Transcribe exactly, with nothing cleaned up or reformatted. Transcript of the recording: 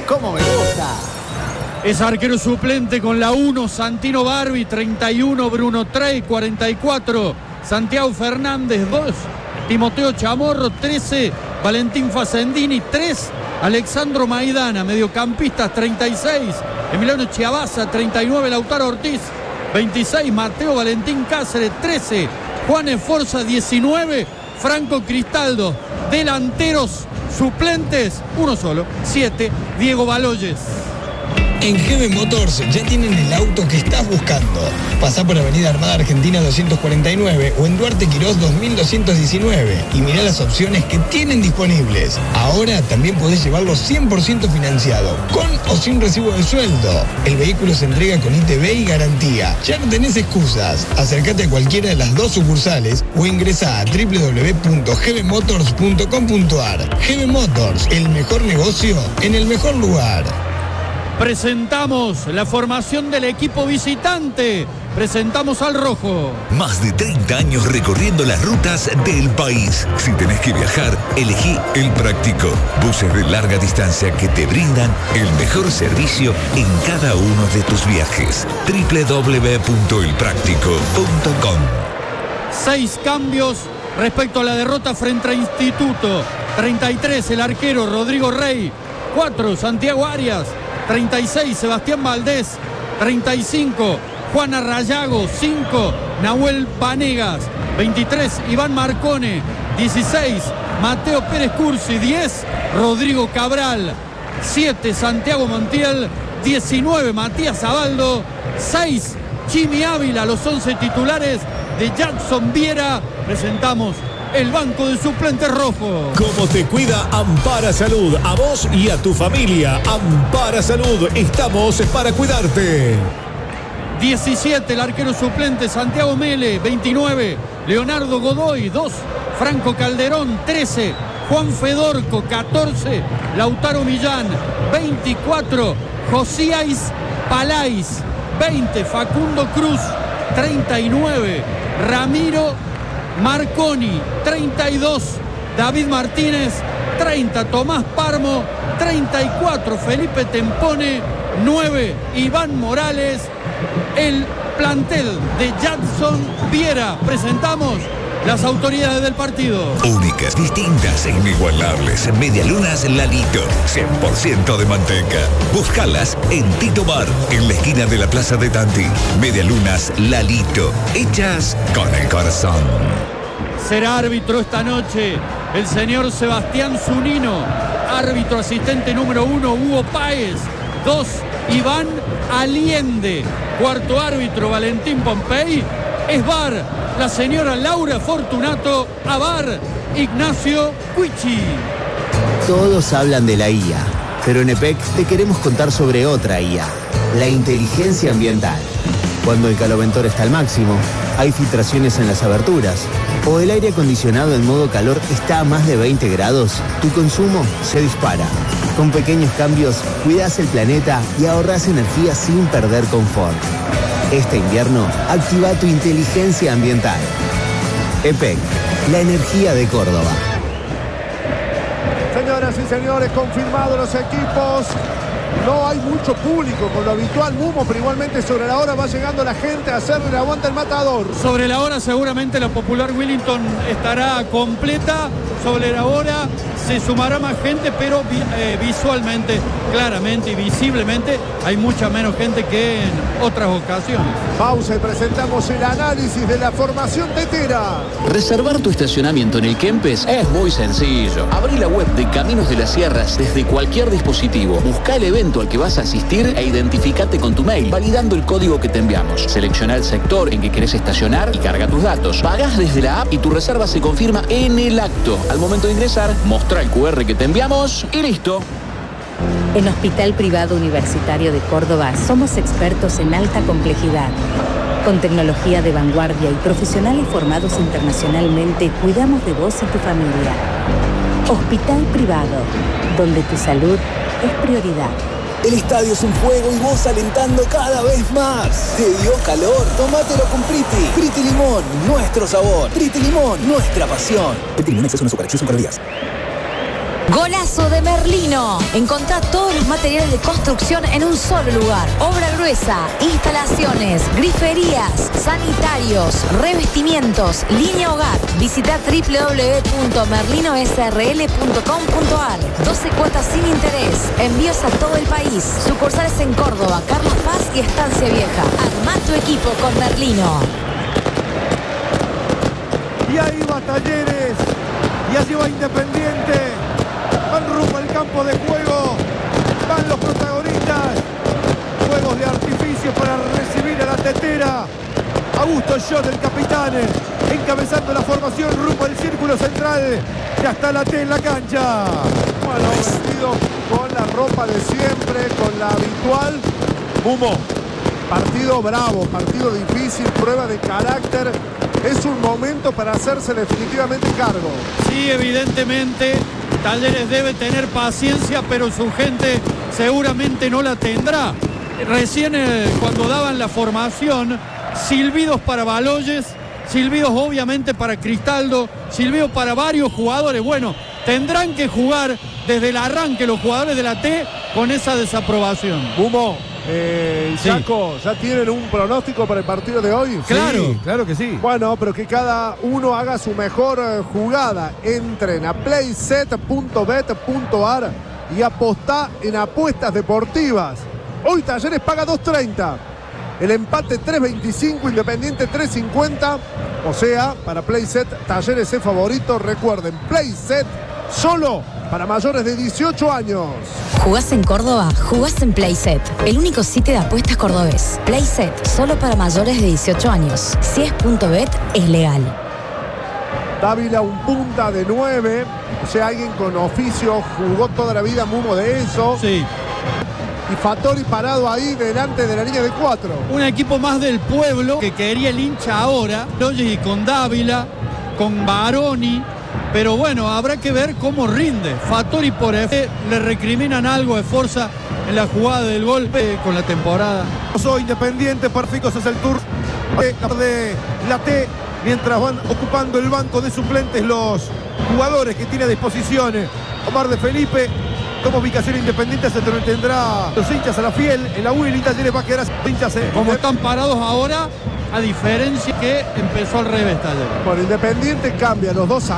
¡Cómo me gusta! Es arquero suplente con la uno, Santino Barbi, treinta y uno, Bruno Trey, cuarenta y cuatro, Santiago Fernández, dos, Timoteo Chamorro, trece, Valentín Facendini, tres, Alexandro Maidana, mediocampistas, treinta y seis, Emiliano Chiabaza, treinta y nueve, Lautaro Ortiz, veintiséis, Mateo Valentín Cáceres, trece, Juan Esforza, diecinueve, Franco Cristaldo. Delanteros suplentes, uno solo, siete, Diego Baloyes. En G B Motors ya tienen el auto que estás buscando. Pasá por Avenida Armada Argentina doscientos cuarenta y nueve o en Duarte Quirós dos mil doscientos diecinueve y mirá las opciones que tienen disponibles. Ahora también podés llevarlo cien por ciento financiado, con o sin recibo de sueldo. El vehículo se entrega con I T V y garantía. Ya no tenés excusas. Acércate a cualquiera de las dos sucursales o ingresá a doble u doble u doble u punto g b motors punto com punto a r. G B Motors, el mejor negocio en el mejor lugar. Presentamos la formación del equipo visitante. Presentamos al rojo. Más de treinta años recorriendo las rutas del país. Si tenés que viajar, elegí El Práctico. Buses de larga distancia que te brindan el mejor servicio en cada uno de tus viajes. doble u doble u doble u punto el práctico punto com. Seis cambios respecto a la derrota frente a Instituto. treinta y tres, el arquero Rodrigo Rey. cuatro, Santiago Arias. treinta y seis, Sebastián Valdés. treinta y cinco, Juan Arrayago. cinco, Nahuel Vanegas. veintitrés, Iván Marcone. dieciséis, Mateo Pérez Cursi. diez, Rodrigo Cabral. siete, Santiago Montiel. diecinueve, Matías Abaldo. seis, Jimmy Ávila. Los once titulares de Jackson Viera. Presentamos el banco de suplentes rojo. ¿Cómo te cuida Ampara Salud? A vos y a tu familia. Ampara Salud, estamos para cuidarte. diecisiete, el arquero suplente Santiago Mele. veintinueve, Leonardo Godoy. dos, Franco Calderón. trece, Juan Fedorco. catorce, Lautaro Millán. veinticuatro, Josíais Palais. veinte, Facundo Cruz. treinta y nueve, Ramiro Marconi. treinta y dos, David Martínez. treinta, Tomás Parmo. treinta y cuatro, Felipe Tempone. nueve, Iván Morales. El plantel de Jackson Viera. Presentamos las autoridades del partido. Únicas, distintas e inigualables. Medialunas Lalito, cien por ciento de manteca. Búscalas en Tito Bar, en la esquina de la Plaza de Tanti. Medialunas Lalito, hechas con el corazón. Será árbitro esta noche el señor Sebastián Zunino. Árbitro asistente número uno, Hugo Páez. dos, Iván Aliende. Cuarto árbitro, Valentín Pompey. Es V A R, la señora Laura Fortunato. A V A R, Ignacio Cuichi. Todos hablan de la I A, pero en E P E C te queremos contar sobre otra I A, la inteligencia ambiental. Cuando el caloventor está al máximo, hay filtraciones en las aberturas, o el aire acondicionado en modo calor está a más de veinte grados, tu consumo se dispara. Con pequeños cambios, cuidas el planeta y ahorras energía sin perder confort. Este invierno, activa tu inteligencia ambiental. E P E C, la energía de Córdoba. Señoras y señores, confirmados los equipos. No hay mucho público con lo habitual, Mumo, pero igualmente sobre la hora va llegando la gente a hacerle el aguante al matador. Sobre la hora seguramente la popular Willington estará completa. Sobre la hora se sumará más gente, pero eh, visualmente, claramente y visiblemente hay mucha menos gente que en otras ocasiones. Pausa y presentamos el análisis de la formación tetera. Reservar tu estacionamiento en el Kempes es muy sencillo. Abrí la web de Caminos de las Sierras desde cualquier dispositivo. Busca el evento al que vas a asistir e identificate con tu mail, validando el código que te enviamos. Selecciona el sector en que querés estacionar y carga tus datos. Pagás desde la app y tu reserva se confirma en el acto. Al momento de ingresar, mostrá el cu erre que te enviamos y listo. En Hospital Privado Universitario de Córdoba somos expertos en alta complejidad. Con tecnología de vanguardia y profesionales formados internacionalmente, cuidamos de vos y tu familia. Hospital Privado, donde tu salud es prioridad. El estadio es un fuego y vos alentando cada vez más. ¿Te dio calor? Tómatelo con Priti. Priti Limón, nuestro sabor. Priti Limón, nuestra pasión. Priti Limón, exceso en azúcar, exceso en calorías. Golazo de Merlino. Encontrá todos los materiales de construcción en un solo lugar. Obra gruesa, instalaciones, griferías, sanitarios, revestimientos, línea hogar. Visita doble u doble u doble u punto merlino s r l punto com punto a r. doce cuotas sin interés. Envíos a todo el país. Sucursales en Córdoba, Carlos Paz y Estancia Vieja. Armá tu equipo con Merlino. Y ahí va Talleres. Y allí va Independiente. Van rumbo al campo de juego. Van los protagonistas. Juegos de artificio para recibir a la tetera. Augusto Schott, el capitán, encabezando la formación rumbo al círculo central. Ya está la T en la cancha. Bueno, vestido con la ropa de siempre, con la habitual. Mumo, partido bravo, partido difícil, prueba de carácter. Es un momento para hacerse definitivamente cargo. Sí, evidentemente Talleres debe tener paciencia, pero su gente seguramente no la tendrá. Recién eh, cuando daban la formación, silbidos para Baloyes, silbidos obviamente para Cristaldo, silbidos para varios jugadores. Bueno, tendrán que jugar desde el arranque los jugadores de la T con esa desaprobación. Humo, eh, Chaco, sí. ¿Ya tienen un pronóstico para el partido de hoy? Claro, sí, claro que sí. Bueno, pero que cada uno haga su mejor eh, jugada. Entren a playset punto bet punto a r y apostá en apuestas deportivas. Hoy Talleres paga dos treinta. El empate tres veinticinco, Independiente tres cincuenta. O sea, para Playset, Talleres es favorito. Recuerden, Playset solo para mayores de dieciocho años. ¿Jugás en Córdoba? Jugás en Playset, el único sitio de apuestas cordobés. Playset, solo para mayores de dieciocho años. Si es punto bet, es legal. Dávila, un punta de nueve. O sea, alguien con oficio, jugó toda la vida, Mumo, de eso. Sí. Y Fattori parado ahí delante de la línea de cuatro. Un equipo más del pueblo que quería el hincha ahora, y con Dávila, con Baroni, pero bueno, habrá que ver cómo rinde. Fattori por F le recriminan algo de fuerza en la jugada del golpe con la temporada. Soy Independiente, Parficos es el tour de la T, mientras van ocupando el banco de suplentes los jugadores que tiene a disposición Omar de Felipe. Como ubicación Independiente se tendrá los hinchas a la fiel. En la Willy Talleres va a quedar hinchas. Eh. Como están parados ahora, a diferencia que empezó al revés Talleres. Bueno, Independiente cambia los dos a